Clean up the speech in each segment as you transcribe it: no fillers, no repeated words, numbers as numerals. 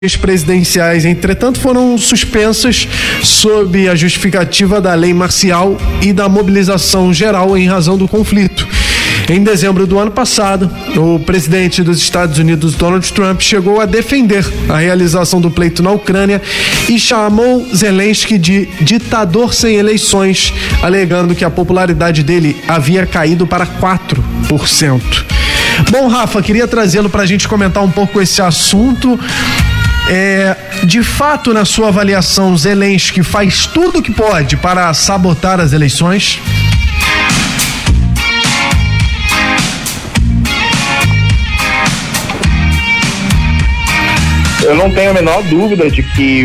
presidenciais, entretanto, foram suspensas sob a justificativa da lei marcial e da mobilização geral em razão do conflito. Em dezembro do ano passado, o presidente dos Estados Unidos, Donald Trump, chegou a defender a realização do pleito na Ucrânia e chamou Zelensky de ditador sem eleições, alegando que a popularidade dele havia caído para 4%. Bom, Rafa, queria trazê-lo para a gente comentar um pouco esse assunto. De fato, na sua avaliação, Zelensky faz tudo o que pode para sabotar as eleições? Eu não tenho a menor dúvida de que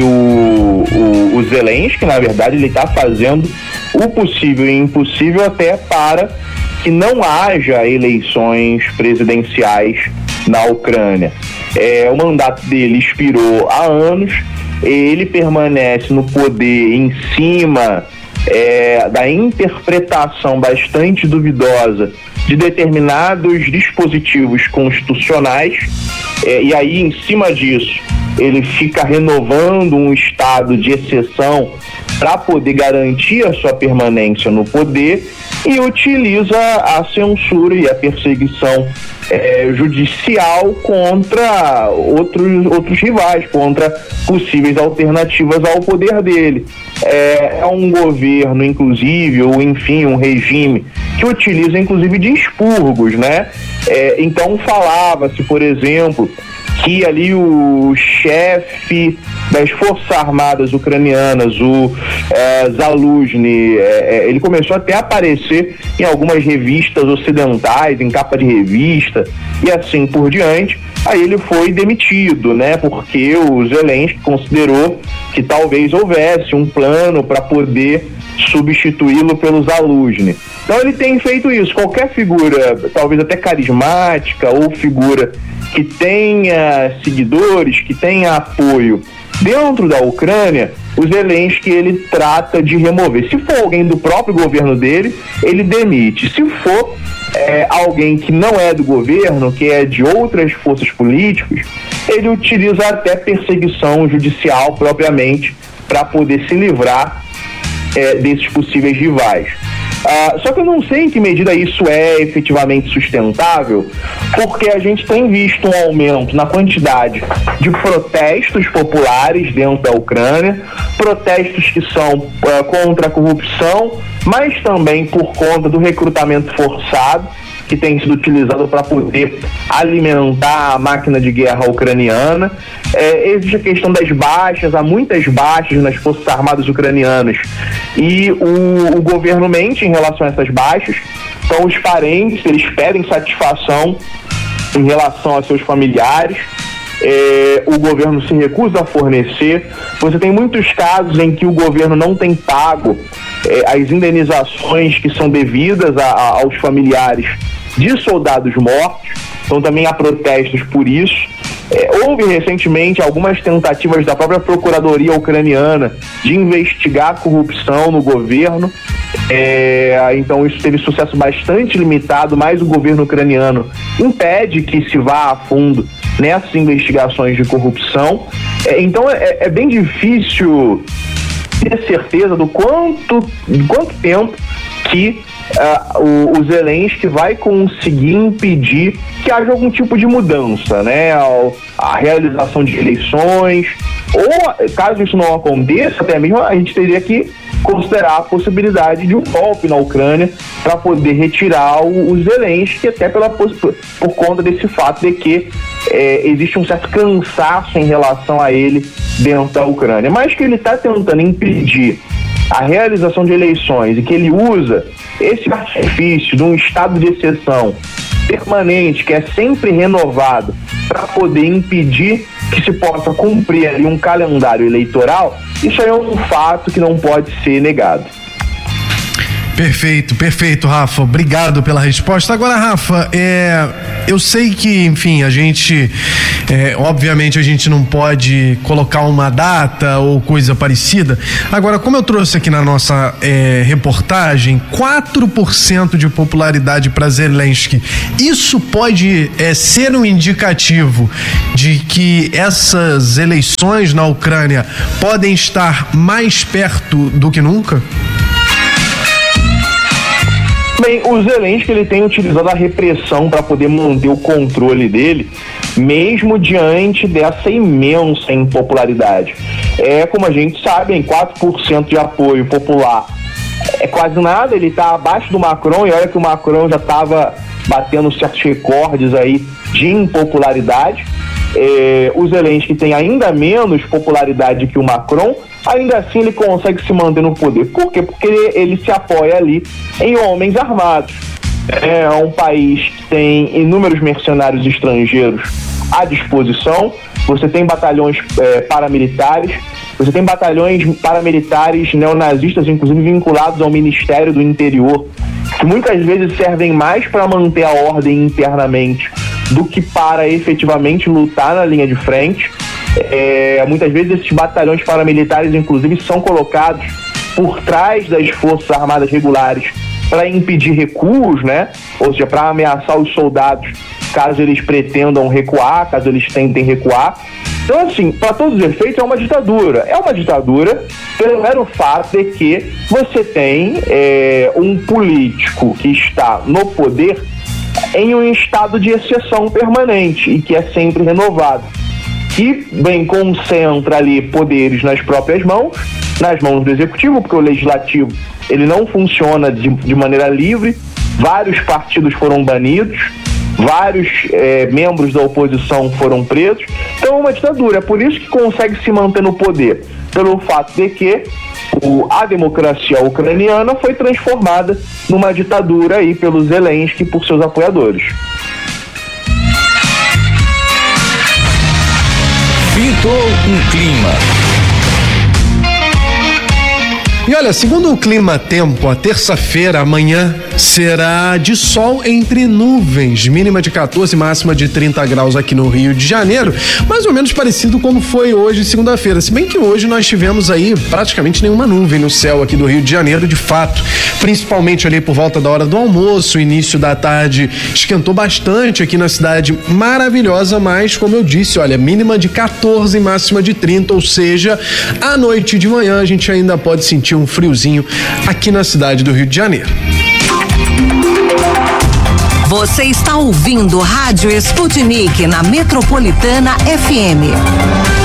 o Zelensky, na verdade, ele está fazendo o possível e impossível até para que não haja eleições presidenciais na Ucrânia. O mandato dele expirou há anos, ele permanece no poder em cima da interpretação bastante duvidosa de determinados dispositivos constitucionais, e aí, em cima disso, ele fica renovando um estado de exceção para poder garantir a sua permanência no poder e utiliza a censura e a perseguição judicial contra outros rivais, contra possíveis alternativas ao poder dele. É um governo, inclusive, ou enfim, um regime que utiliza, inclusive, de expurgos, né? Então falava-se, por exemplo, que ali o chefe das Forças Armadas ucranianas, o Zaluzhny, ele começou até a aparecer em algumas revistas ocidentais, em capa de revista, e assim por diante. Aí ele foi demitido, né? Porque o Zelensky considerou que talvez houvesse um plano para poder substituí-lo pelo Zaluzhny. Então ele tem feito isso. Qualquer figura, talvez até carismática, ou figura que tenha seguidores, que tenha apoio dentro da Ucrânia, o Zelensky ele trata de remover. Se for alguém do próprio governo dele, ele demite. Se for alguém que não é do governo, que é de outras forças políticas, ele utiliza até perseguição judicial propriamente para poder se livrar desses possíveis rivais. Só que eu não sei em que medida isso é efetivamente sustentável, porque a gente tem visto um aumento na quantidade de protestos populares dentro da Ucrânia, protestos que são contra a corrupção, mas também por conta do recrutamento forçado, que tem sido utilizado para poder alimentar a máquina de guerra ucraniana. Existe a questão das baixas, há muitas baixas nas Forças Armadas ucranianas e o governo mente em relação a essas baixas. Então os parentes, eles pedem satisfação em relação a seus familiares. O governo se recusa a fornecer. Você tem muitos casos em que o governo não tem pago as indenizações que são devidas aos familiares de soldados mortos. Então também há protestos por isso. Houve recentemente algumas tentativas da própria Procuradoria ucraniana de investigar a corrupção no governo. Então isso teve sucesso bastante limitado, mas o governo ucraniano impede que se vá a fundo nessas investigações de corrupção. Então é bem difícil ter certeza de quanto tempo que o Zelensky vai conseguir impedir que haja algum tipo de mudança, né? A realização de eleições, ou caso isso não aconteça, até mesmo a gente teria que considerar a possibilidade de um golpe na Ucrânia para poder retirar o Zelensky, até por conta desse fato de que existe um certo cansaço em relação a ele dentro da Ucrânia, mas que ele está tentando impedir a realização de eleições e que ele usa esse artifício de um estado de exceção permanente, que é sempre renovado, para poder impedir que se possa cumprir ali um calendário eleitoral. Isso aí é um fato que não pode ser negado. Perfeito, Rafa. Obrigado pela resposta. Agora, Rafa, eu sei que, enfim, a gente, obviamente, a gente não pode colocar uma data ou coisa parecida. Agora, como eu trouxe aqui na nossa reportagem, 4% de popularidade para Zelensky, isso pode ser um indicativo de que essas eleições na Ucrânia podem estar mais perto do que nunca? Bem, o Zelensky ele tem utilizado a repressão para poder manter o controle dele, mesmo diante dessa imensa impopularidade. Como a gente sabe, em 4% de apoio popular é quase nada, ele está abaixo do Macron, e olha que o Macron já estava batendo certos recordes aí de impopularidade. O Zelensky tem ainda menos popularidade que o Macron, ainda assim ele consegue se manter no poder. Por quê? Porque ele se apoia ali em homens armados. É um país que tem inúmeros mercenários estrangeiros à disposição. Você tem batalhões paramilitares, você tem batalhões paramilitares neonazistas, inclusive vinculados ao Ministério do Interior, que muitas vezes servem mais para manter a ordem internamente do que para efetivamente lutar na linha de frente. Muitas vezes esses batalhões paramilitares, inclusive, são colocados por trás das forças armadas regulares para impedir recuos, né? Ou seja, para ameaçar os soldados caso eles pretendam recuar, caso eles tentem recuar. Então, assim, para todos os efeitos, é uma ditadura. É uma ditadura pelo mero fato de que você tem um político que está no poder em um estado de exceção permanente e que é sempre renovado, que bem concentra ali poderes nas próprias mãos, nas mãos do executivo, porque o legislativo ele não funciona de maneira livre. Vários partidos foram banidos, vários membros da oposição foram presos. Então é uma ditadura, é por isso que consegue se manter no poder, pelo fato de que a democracia ucraniana foi transformada numa ditadura aí pelo Zelensky e por seus apoiadores. Pintou um clima. E olha, segundo o Clima Tempo, a terça-feira, amanhã, será de sol entre nuvens, mínima de 14, máxima de 30 graus aqui no Rio de Janeiro, mais ou menos parecido como foi hoje, segunda-feira, se bem que hoje nós tivemos aí praticamente nenhuma nuvem no céu aqui do Rio de Janeiro, de fato, principalmente ali por volta da hora do almoço, início da tarde, esquentou bastante aqui na cidade maravilhosa, mas como eu disse, olha, mínima de 14, máxima de 30, ou seja, à noite e de manhã a gente ainda pode sentir um friozinho aqui na cidade do Rio de Janeiro. Você está ouvindo Rádio Sputnik na Metropolitana FM.